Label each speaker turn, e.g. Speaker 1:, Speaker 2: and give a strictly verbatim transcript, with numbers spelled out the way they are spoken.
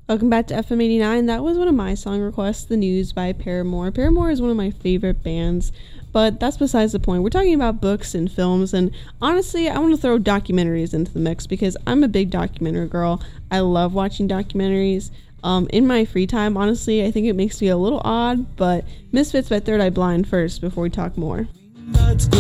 Speaker 1: Welcome back to F M eighty-nine. That was one of my song requests, The News by Paramore. Paramore is one of my favorite bands, but that's besides the point. We're talking about books and films, and honestly, I want to throw documentaries into the mix because I'm a big documentary girl. I love watching documentaries. Um, in my free time, honestly, I think it makes me a little odd, but Misfits by Third Eye Blind first before we talk more.